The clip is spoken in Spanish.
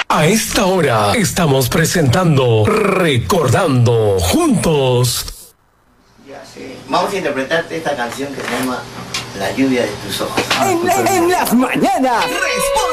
A esta hora estamos presentando Recordando Juntos. Ya sé. Vamos a interpretarte esta canción que se llama La lluvia de tus ojos. En las mañanas.